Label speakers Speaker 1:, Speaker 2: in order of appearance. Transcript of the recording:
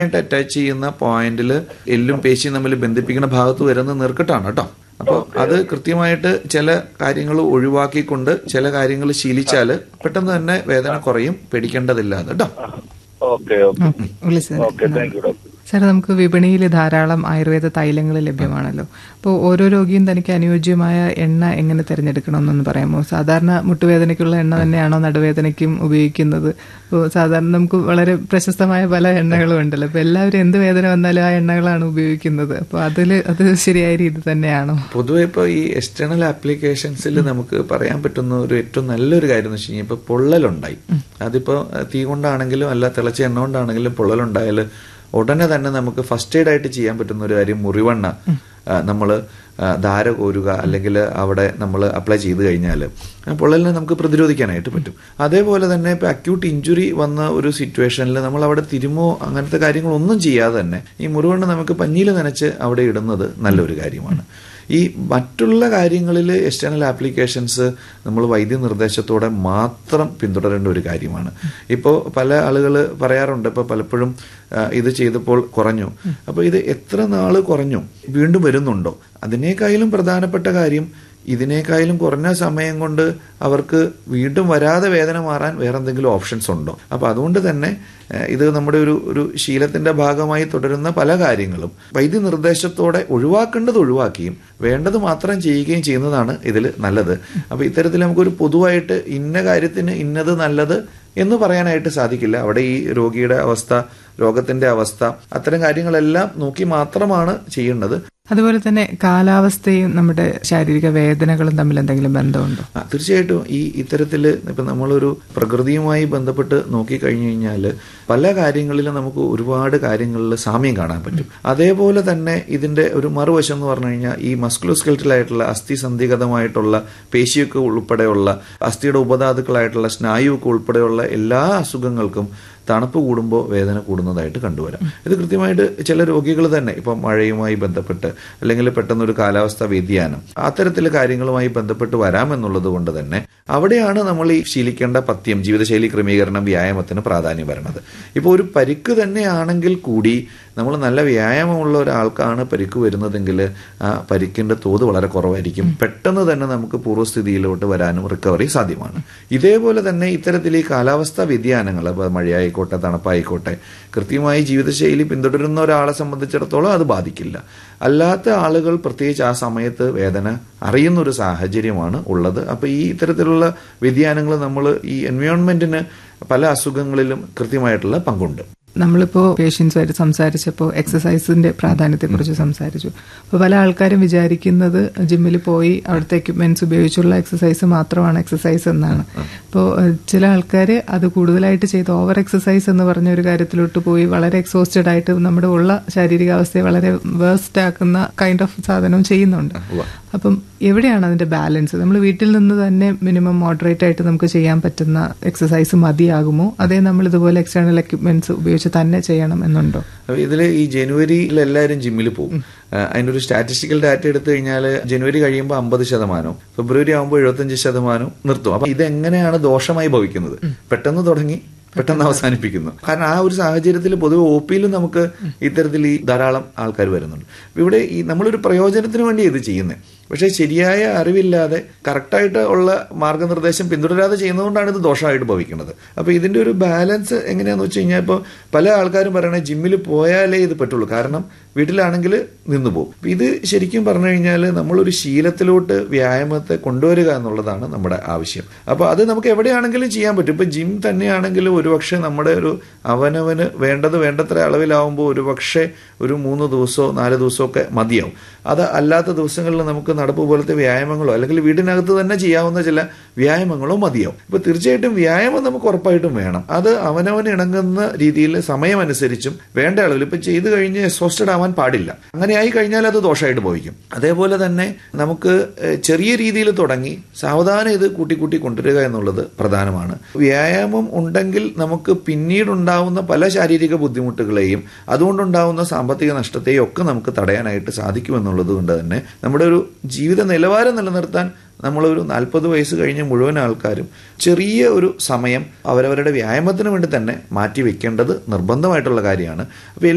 Speaker 1: Attach ചെയ്യുന്ന പോയിന്റിൽ എല്ലും പേശിയും തമ്മിൽ ബന്ധിപ്പിക്കുന്ന ഭാഗത്ത് വരുന്ന നീർക്കെട്ടാണ് കേട്ടോ. അപ്പോൾ അത് കൃത്യമായിട്ട് ചില കാര്യങ്ങൾ ഒഴിവാക്കിക്കൊണ്ട് ചില കാര്യങ്ങൾ ശീലിച്ചാൽ പെട്ടെന്ന് തന്നെ വേദന കുറയും, പേടിക്കേണ്ടതില്ല കേട്ടോ.
Speaker 2: സാർ, നമുക്ക് വിപണിയിൽ ധാരാളം ആയുർവേദ തൈലങ്ങൾ ലഭ്യമാണല്ലോ. അപ്പോൾ ഓരോ രോഗിയും തനിക്ക് അനുയോജ്യമായ എണ്ണ എങ്ങനെ തിരഞ്ഞെടുക്കണമെന്നൊന്ന് പറയാമോ? സാധാരണ മുട്ടുവേദനയ്ക്കുള്ള എണ്ണ തന്നെയാണോ നടുവേദനയ്ക്കും ഉപയോഗിക്കുന്നത്? ഇപ്പോൾ സാധാരണ നമുക്ക് വളരെ പ്രശസ്തമായ പല എണ്ണകളും ഉണ്ടല്ലോ. അപ്പോൾ എല്ലാവരും എന്ത് വേദന വന്നാലും ആ എണ്ണകളാണ് ഉപയോഗിക്കുന്നത്. അപ്പോൾ അത് ശരിയായ രീതി തന്നെയാണോ?
Speaker 1: പൊതുവെ ഇപ്പോൾ ഈ എക്സ്റ്റേണൽ ആപ്ലിക്കേഷൻസിൽ നമുക്ക് പറയാൻ പറ്റുന്ന ഒരു ഏറ്റവും നല്ലൊരു കാര്യം എന്ന് വെച്ച് കഴിഞ്ഞാൽ ഇപ്പോൾ പൊള്ളലുണ്ടായി, അതിപ്പോൾ തീ കൊണ്ടാണെങ്കിലും അല്ല തിളച്ച എണ്ണ കൊണ്ടാണെങ്കിലും പൊള്ളലുണ്ടായാൽ ഉടനെ തന്നെ നമുക്ക് ഫസ്റ്റ് എയ്ഡ് ആയിട്ട് ചെയ്യാൻ പറ്റുന്ന ഒരു കാര്യം മുറിവെണ്ണ നമ്മൾ ധാര കോരുക, അല്ലെങ്കിൽ അവിടെ നമ്മൾ അപ്ലൈ ചെയ്ത് കഴിഞ്ഞാൽ പൊള്ളലിനെ നമുക്ക് പ്രതിരോധിക്കാനായിട്ട് പറ്റും. അതേപോലെ തന്നെ ഇപ്പോൾ അക്യൂട്ട് ഇഞ്ചുറി വന്ന ഒരു സിറ്റുവേഷനിൽ നമ്മൾ അവിടെ തിരുമോ അങ്ങനത്തെ കാര്യങ്ങളൊന്നും ചെയ്യാതെ തന്നെ ഈ മുറിവെണ്ണ നമുക്ക് പഞ്ഞിയിൽ നനച്ച് അവിടെ ഇടുന്നത് നല്ലൊരു കാര്യമാണ്. ഈ മറ്റുള്ള കാര്യങ്ങളിൽ എക്സ്റ്റേണൽ ആപ്ലിക്കേഷൻസ് നമ്മൾ വൈദ്യനിർദ്ദേശത്തോടെ മാത്രം പിന്തുടരേണ്ട ഒരു കാര്യമാണ്. ഇപ്പോൾ പല ആളുകൾ പറയാറുണ്ട്, ഇപ്പോൾ പലപ്പോഴും ഇത് ചെയ്തപ്പോൾ കുറഞ്ഞു, അപ്പോൾ ഇത് എത്ര നാൾ കുറഞ്ഞു, വീണ്ടും വരുന്നുണ്ടോ? അതിനേക്കാളും പ്രധാനപ്പെട്ട കാര്യം ഇതിനേക്കാളും കുറഞ്ഞ സമയം കൊണ്ട് അവർക്ക് വീണ്ടും വരാതെ വേദന മാറാൻ വേറെ എന്തെങ്കിലും ഓപ്ഷൻസ് ഉണ്ടോ? അപ്പോൾ അതുകൊണ്ട് തന്നെ ഇത് നമ്മുടെ ഒരു ശീലത്തിന്റെ ഭാഗമായി തുടരുന്ന പല കാര്യങ്ങളും വൈദ്യനിർദ്ദേശത്തോടെ ഒഴിവാക്കേണ്ടത് ഒഴിവാക്കുകയും വേണ്ടത് മാത്രം ചെയ്യുകയും ചെയ്യുന്നതാണ് ഇതിൽ നല്ലത്. അപ്പോൾ ഇത്തരത്തിൽ നമുക്കൊരു പൊതുവായിട്ട് ഇന്ന കാര്യത്തിന് ഇന്നത് നല്ലത് എന്ന് പറയാനായിട്ട് സാധിക്കില്ല. അവിടെ ഈ രോഗിയുടെ അവസ്ഥ, രോഗത്തിന്റെ അവസ്ഥ, അത്തരം കാര്യങ്ങളെല്ലാം നോക്കി മാത്രമാണ് ചെയ്യേണ്ടത്.
Speaker 2: അതുപോലെ തന്നെ കാലാവസ്ഥയും നമ്മുടെ ശാരീരിക വേദനകളും തമ്മിൽ എന്തെങ്കിലും ബന്ധമുണ്ടോ?
Speaker 1: തീർച്ചയായിട്ടും ഇത്തരത്തിൽ ഇപ്പം നമ്മളൊരു പ്രകൃതിയുമായി ബന്ധപ്പെട്ട് നോക്കിക്കഴിഞ്ഞു കഴിഞ്ഞാൽ പല കാര്യങ്ങളിലും നമുക്ക് ഒരുപാട് കാര്യങ്ങളിൽ സാമ്യം കാണാൻ പറ്റും. അതേപോലെ തന്നെ ഇതിന്റെ ഒരു മറുവശം എന്ന് പറഞ്ഞു കഴിഞ്ഞാൽ ഈ മസ്കുലോസ്കെലറ്റലായിട്ടുള്ള അസ്ഥിസന്ധിഗതമായിട്ടുള്ള പേശിയൊക്കെ ഉൾപ്പെടെയുള്ള അസ്ഥിയുടെ ഉപധാതുക്കളായിട്ടുള്ള സ്നായുവൊക്കെ ഉൾപ്പെടെയുള്ള എല്ലാ അസുഖങ്ങൾക്കും തണുപ്പ് കൂടുമ്പോൾ വേദന കൂടുന്നതായിട്ട് കണ്ടുവരാം. ഇത് കൃത്യമായിട്ട് ചില രോഗികൾ തന്നെ ഇപ്പം മഴയുമായി ബന്ധപ്പെട്ട് അല്ലെങ്കിൽ പെട്ടെന്നൊരു കാലാവസ്ഥാ വ്യതിയാനം അത്തരത്തിലെ കാര്യങ്ങളുമായി ബന്ധപ്പെട്ട് വരാമെന്നുള്ളത് കൊണ്ട് തന്നെ അവിടെയാണ് നമ്മൾ ഈ ശീലിക്കേണ്ട പഥ്യം, ജീവിതശൈലി ക്രമീകരണം, വ്യായാമത്തിന് പ്രാധാന്യം വരുന്നത്. ഇപ്പോൾ ഒരു പരിക്ക് തന്നെയാണെങ്കിൽ കൂടി നമ്മൾ നല്ല വ്യായാമമുള്ള ഒരാൾക്കാണ് പരിക്ക് വരുന്നതെങ്കിൽ ആ പരിക്കിന്റെ തോത് വളരെ കുറവായിരിക്കും. പെട്ടെന്ന് തന്നെ നമുക്ക് പൂർവ്വസ്ഥിതിയിലോട്ട് വരാനും റിക്കവറി സാധ്യമാണ്. ഇതേപോലെ തന്നെ ഇത്തരത്തിൽ ഈ കാലാവസ്ഥാ വ്യതിയാനങ്ങൾ, മഴയായിക്കോട്ടെ തണുപ്പായിക്കോട്ടെ, കൃത്യമായി ജീവിതശൈലി പിന്തുടരുന്ന ഒരാളെ സംബന്ധിച്ചിടത്തോളം അത് ബാധിക്കില്ല. അല്ലാത്ത ആളുകൾ പ്രത്യേകിച്ച് ആ സമയത്ത് വേദന അറിയുന്നൊരു സാഹചര്യമാണ് ഉള്ളത്. അപ്പോൾ ഈ ഇത്തരത്തിലുള്ള വ്യതിയാനങ്ങൾ നമ്മൾ ഈ എൻവയോൺമെന്റിന് പല അസുഖങ്ങളിലും കൃത്യമായിട്ടുള്ള പങ്കുണ്ട്.
Speaker 2: നമ്മളിപ്പോൾ പേഷ്യൻസുമായിട്ട് സംസാരിച്ചപ്പോൾ എക്സസൈസിന്റെ പ്രാധാന്യത്തെക്കുറിച്ച് സംസാരിച്ചു. അപ്പോൾ പല ആൾക്കാരും വിചാരിക്കുന്നത് ജിമ്മിൽ പോയി അവിടുത്തെ എക്യുപ്മെന്റ്സ് ഉപയോഗിച്ചുള്ള എക്സസൈസ് മാത്രമാണ് എക്സസൈസ് എന്നാണ്. അപ്പോൾ ചില ആൾക്കാർ അത് കൂടുതലായിട്ട് ചെയ്ത് ഓവർ എക്സസൈസ് എന്ന് പറഞ്ഞ ഒരു കാര്യത്തിലോട്ട് പോയി വളരെ എക്സോസ്റ്റഡ് ആയിട്ട് നമ്മുടെ ഉള്ള ശാരീരികാവസ്ഥയെ വളരെ വേഴ്സ്റ്റ് ആക്കുന്ന കൈൻഡ് ഓഫ് സാധനം ചെയ്യുന്നുണ്ട്. അപ്പം എവിടെയാണ് അതിന്റെ ബാലൻസ്? നമ്മൾ വീട്ടിൽ നിന്ന് തന്നെ മിനിമം മോഡറേറ്റ് ആയിട്ട് നമുക്ക് ചെയ്യാൻ പറ്റുന്ന എക്സസൈസ് മതിയാകുമോ? അതേ നമ്മൾ ഇതുപോലെ എക്സ്റ്റേണൽ എക്യുപ്മെന്റ്സ് ഉപയോഗിച്ച് തന്നെ ചെയ്യണം എന്നുണ്ടോ?
Speaker 1: ഇതിൽ ഈ ജനുവരിയിൽ എല്ലാവരും ജിമ്മിൽ പോകും. അതിൻ്റെ ഒരു സ്റ്റാറ്റിസ്റ്റിക്കൽ ഡാറ്റ എടുത്തു കഴിഞ്ഞാൽ ജനുവരി കഴിയുമ്പോൾ 50%, ഫെബ്രുവരി ആകുമ്പോൾ 75% നിർത്തും. അപ്പൊ ഇതെങ്ങനെയാണ് ദോഷമായി ഭവിക്കുന്നത്? പെട്ടെന്ന് തുടങ്ങി പെട്ടെന്ന് അവസാനിപ്പിക്കുന്നു. കാരണം ആ ഒരു സാഹചര്യത്തിൽ പൊതുവെ ഒപിയിലും നമുക്ക് ഇത്തരത്തിൽ ഈ ധാരാളം ആൾക്കാർ വരുന്നുണ്ട്. ഇവിടെ ഈ നമ്മളൊരു പ്രയോജനത്തിന് വേണ്ടി ഇത് ചെയ്യുന്നത്, പക്ഷേ ശരിയായ അറിവില്ലാതെ കറക്റ്റായിട്ട് ഉള്ള മാർഗനിർദ്ദേശം പിന്തുടരാതെ ചെയ്യുന്നതുകൊണ്ടാണ് ഇത് ദോഷമായിട്ട് ഭവിക്കുന്നത്. അപ്പോൾ ഇതിന്റെ ഒരു ബാലൻസ് എങ്ങനെയാണെന്ന് വെച്ച് കഴിഞ്ഞാൽ ഇപ്പോൾ പല ആൾക്കാരും പറയണേ ജിമ്മിൽ പോയാലേ ഇത് പറ്റുള്ളൂ, കാരണം വീട്ടിലാണെങ്കിൽ നിന്ന് പോകും. ഇത് ശരിക്കും പറഞ്ഞു കഴിഞ്ഞാൽ നമ്മളൊരു ശീലത്തിലോട്ട് വ്യായാമത്തെ കൊണ്ടുവരിക എന്നുള്ളതാണ് നമ്മുടെ ആവശ്യം. അപ്പോൾ അത് നമുക്ക് എവിടെയാണെങ്കിലും ചെയ്യാൻ പറ്റും. ഇപ്പം ജിം തന്നെയാണെങ്കിലും ഒരുപക്ഷെ നമ്മുടെ ഒരു അവനവന് വേണ്ടത്ര അളവിലാവുമ്പോൾ ഒരുപക്ഷെ ഒരു 3 ദിവസമോ 4 ദിവസമോ ഒക്കെ മതിയാവും. അത് അല്ലാത്ത ദിവസങ്ങളിൽ നമുക്ക് നടപ്പ് പോലത്തെ വ്യായാമങ്ങളോ അല്ലെങ്കിൽ വീടിനകത്ത് തന്നെ ചെയ്യാവുന്ന ചില വ്യായാമങ്ങളോ മതിയാവും. ഇപ്പൊ തീർച്ചയായിട്ടും വ്യായാമം നമുക്ക് ഉറപ്പായിട്ടും വേണം. അത് അവനവന് ഇണങ്ങുന്ന രീതിയിൽ സമയമനുസരിച്ചും വേണ്ട അളവിൽ ഇപ്പൊ ചെയ്തു കഴിഞ്ഞ് എക്സോസ്റ്റഡ് ആവാൻ പാടില്ല. അങ്ങനെ ആയി കഴിഞ്ഞാൽ അത് ദോഷമായിട്ട് ഭവിക്കും. അതേപോലെ തന്നെ നമുക്ക് ചെറിയ രീതിയിൽ തുടങ്ങി സാവധാനം ഇത് കൂട്ടി കൊണ്ടുവരിക എന്നുള്ളത് പ്രധാനമാണ്. വ്യായാമം ഉണ്ടെങ്കിൽ നമുക്ക് പിന്നീടുണ്ടാവുന്ന പല ശാരീരിക ബുദ്ധിമുട്ടുകളെയും അതുകൊണ്ടുണ്ടാവുന്ന സാമ്പത്തിക നഷ്ടത്തെയും ഒക്കെ നമുക്ക് തടയാനായിട്ട് സാധിക്കുമെന്നുള്ളത് കൊണ്ട് തന്നെ നമ്മുടെ ഒരു ജീവിത നിലവാരം നിലനിർത്താൻ നമ്മളൊരു 40 വയസ്സ് കഴിഞ്ഞ് മുഴുവൻ ആൾക്കാരും ചെറിയ ഒരു സമയം അവരവരുടെ വ്യായാമത്തിന് വേണ്ടി തന്നെ മാറ്റി വെക്കേണ്ടത് നിർബന്ധമായിട്ടുള്ള കാര്യമാണ്. അപ്പോൾ